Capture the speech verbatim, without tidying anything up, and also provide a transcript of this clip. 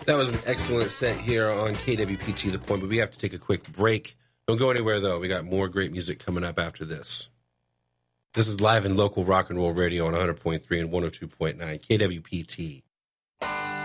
That was an excellent set here on K W P T The Point, but we have to take a quick break. Don't go anywhere, though. We got more great music coming up after this. This is live and local rock and roll radio on one hundred point three and one oh two point nine K W P T.